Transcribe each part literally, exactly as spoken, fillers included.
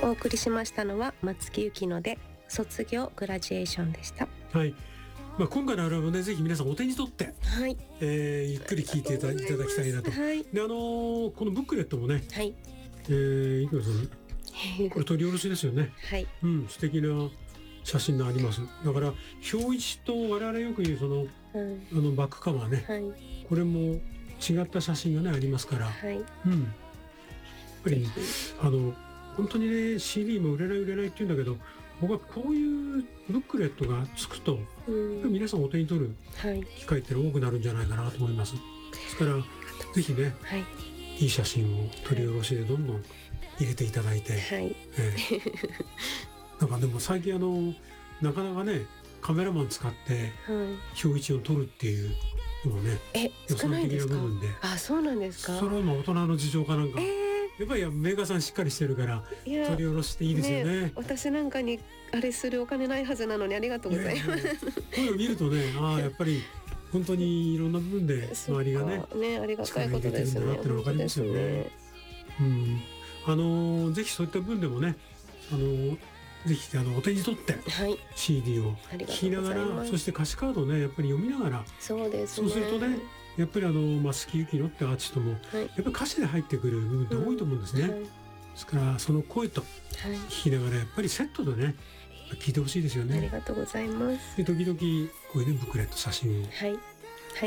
お送りしましたのは松木由紀乃で卒業グラジエーションでした。 はい、まあ、今回のアルバムね、ぜひ皆さんお手に取って、 はい、 えー、ゆっくり聴いていただきたいなと。 はい、 で、あのー、このブックレットもね、 はい、 えー、いくらさんこれ取り下ろしですよね。 はい、 うん、素敵な写真があります。だから表一と我々よく言うその、うん、あのバックカバーね、はい、これも違った写真がねありますから、はい、うん、やっぱりあの本当にね シーディー も売れない売れないって言うんだけど、僕はこういうブックレットがつくと、うん、皆さんお手に取る機会っての多くなるんじゃないかなと思います。ですからぜひね、はい、いい写真を取り下ろしでどんどん入れていただいて、はい、えー、なんかでも最近あのなかなかねカメラマン使って表一を撮るっていうのもね、 え少ないんですか？ 予算的な部分で、あ、そうなんですか？それはまあ大人の事情かなんか、えー、やっぱりメーカーさんしっかりしてるから撮り下ろしていいですよね。 ね、私なんかにあれするお金ないはずなのにありがとうございます。 こういうの見るとね、ああやっぱり本当にいろんな部分で周りがね、 ね、ありがたいことですね。 力入れてるんだなってのが分かりますよね。うん、あのー、ぜひそういった分でもね、あのー、ぜひあのお手に取って、はい、シーディー を聴きながら、そして歌詞カードをねやっぱり読みながら、 そうですね、 そうするとねやっぱりあの松木由紀乃ってアーティストも、はい、やっぱり歌詞で入ってくる部分って多いと思うんですね、うん、はい、ですからその声と聴きながらやっぱりセットでね聴いてほしいですよね。 ありがとうございます。 で時々こういうねブックレット写真を、 はい、はい、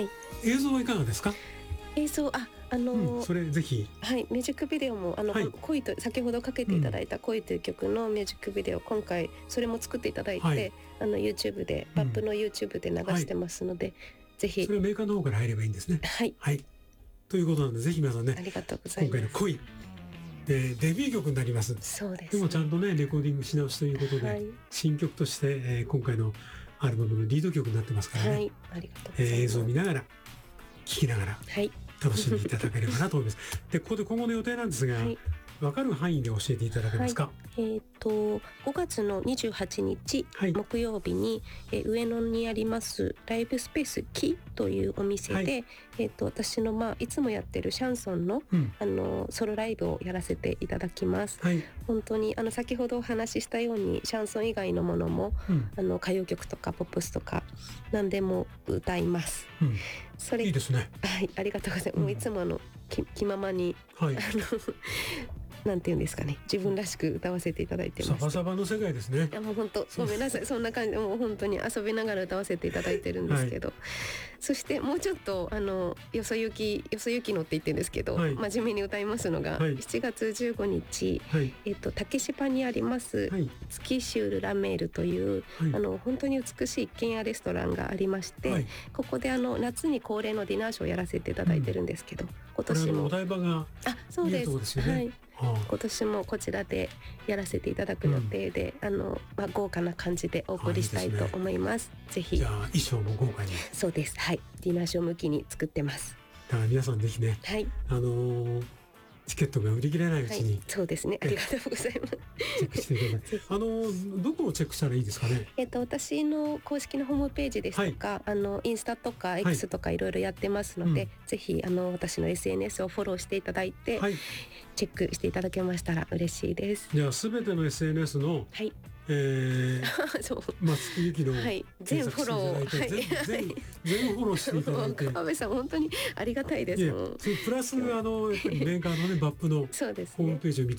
映像はいかがですか？ 映像、あ、あのーうん、それぜひ、 はい、ミュージックビデオもあの、はい、恋と先ほどかけていただいた恋という曲のミュージックビデオ、今回それも作っていただいて、はい、あの YouTube で、バップの YouTube で流してますので、うん、はい、ぜひそれはメーカーの方から入ればいいんですね。 はい、 はい、ということなのでぜひ皆さんね、 ありがとうございます。 今回の恋でデビュー曲になります。 そうです、ね、 でもちゃんとねレコーディングし直しということで、はい、新曲として、えー、今回のアルバムのリード曲になってますからね、はい、 ありがとうございます。 えー、映像を見ながら聴きながら、はい、楽しんでいただければなと思います。でここで今後の予定なんですが、はい、分かる範囲で教えていただけますか？ はい、えー、とごがつのにじゅうはちにち、はい、木曜日に、えー、上野にありますライブスペースキというお店で、はい、えー、と私の、まあ、いつもやってるシャンソンの、うん、あのソロライブをやらせていただきます、はい、本当にあの先ほどお話ししたようにシャンソン以外のものも、うん、あの歌謡曲とかポップスとか何でも歌います、うん、それいいですね。 はい、ありがとうございます、うん、もういつもあの気, 気ままに、はい、あのなんていうんですかね、自分らしく歌わせていただいてます。 サバサバの世界ですね。 いやもう本当ごめんなさい、そんな感じでもう本当に遊びながら歌わせていただいてるんですけど、はい、そしてもうちょっとあのよそゆきよそゆきのって言ってるんですけど、はい、真面目に歌いますのが、はい、しちがつじゅうごにち、はい、えっと竹芝にあります、はい、月シュールラメールという、はい、あの本当に美しい一軒家レストランがありまして、はい、ここであの夏に恒例のディナーショーをやらせていただいてるんですけど、うん、今年もお台場があそうです、 いいとこですよね、はい、 今年もこちらでやらせていただく予定で、うん、あのまあ、豪華な感じでお送りしたいと思います。ぜひ。 じゃあ衣装も豪華に。 そうです。はい。ディナーショー向きに作ってます。 だから皆さんぜひね、はい、あのー、チケットが売り切れないうちに、はい、 そうですね、ありがとうございます。 チェックしていただいて、あのー、どこをチェックしたらいいですかね？ えっと私の公式のホームページですとか、はい、あのインスタとか X とかいろいろやってますので、はい、うん、ぜひあの私の エスエヌエス をフォローしていただいて、はい、チェックしていただけましたら嬉しいです。 じゃあすべての エスエヌエス の、はい、えー、そう松木由紀の、はい、 全フォロー、はい、 全全フォローしていただいて、 川辺さん本当にありがたいです。 いやプラスあのやっぱりメーカーのねバップのホームページを見て